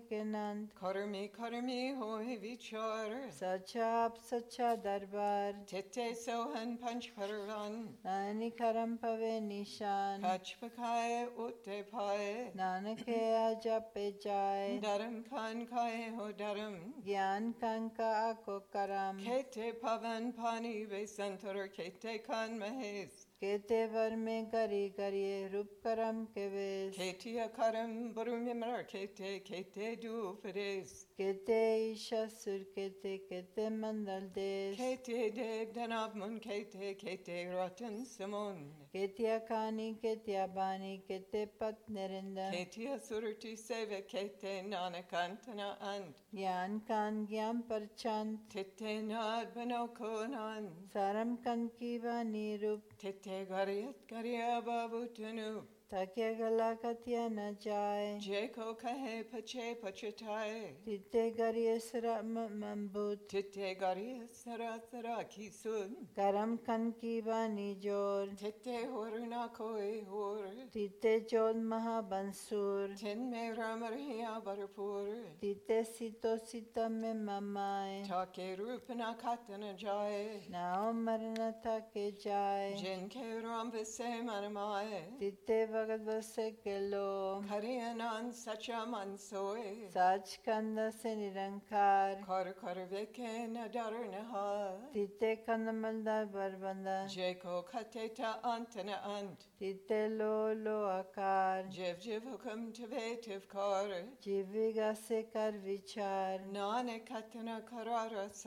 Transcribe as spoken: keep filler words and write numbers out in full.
के नंद Karmi karmi hoy vichar. सच्चा आप सच्चा दरबार Tete sohan panch pararan. नानी करम पवे निशान Pachpakaye utte paye. नानक है आज पे जाए Daram kan kaye ho daram. ज्ञान कंका आको करम Kete pavan pani vesantar kete kan mahes. केते वर में गरी गरिए रूप करम के वेश Kete akaram burumimar kete kete du peres. केते ईशा सुर केते केते मंडल देश Kete dev danabmun kete kete ratan simon. केतिया खानी केतिया बानी केते पत निरिंदा Kete surti seve kete nanakantana and. ज्ञान कान ज्ञान पर चंद Tete nad banokonan. सारम कन की वानी रूप Tete gariat garia babutanu. ताकि गला कतिया न जाए Jeko kahe pache pachetai. तिते गरिए सरा मंबूत Tete garia sara sara kisun. करम कन की वानी जोर Tete horuna koi hor. तिते जोल महाबंसूर Ten me ramarhia barapur. तिते सीतो सीतम में ममाए Take rupana katana jai. नाव मरना था के जाए Jin ke rambase manamae. तिते भगत बसे के लो Karianan sacha mansoe. साच कंद से निरंकार Kar kar veke nadarnaha. तिते कंदमलदार Barbanda Jeko kateta antana ant. तिते लो लो आकार Jev jev hukum tevetiv kar. जीविका से कर विचार Nane katana karara